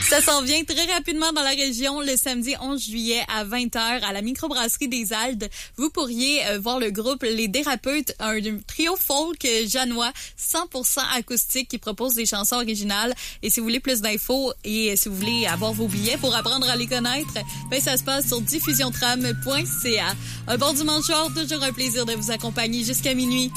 Ça s'en vient très rapidement dans la région le samedi 11 juillet à 20h à la microbrasserie des Aldes. Vous pourriez voir le groupe Les Dérapeutes, un trio folk janois 100% acoustique qui propose des chansons originales. Et si vous voulez plus d'infos et si vous voulez avoir vos billets pour apprendre à les connaître, ben ça se passe sur diffusiontram.ca. Un bon dimanche soir, toujours un plaisir de vous accompagner jusqu'à minuit.